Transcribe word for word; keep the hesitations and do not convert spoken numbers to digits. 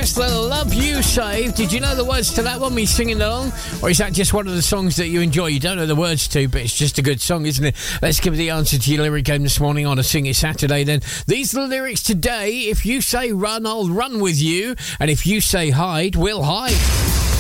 Dressler, Love You Save. Did you know the words to that one? Were you singing along? Or is that just one of the songs that you enjoy? You don't know the words to, but it's just a good song, isn't it? Let's give the answer to your lyric game this morning on a Sing It Saturday then. These are the lyrics today. If you say run, I'll run with you. And if you say hide, we'll hide.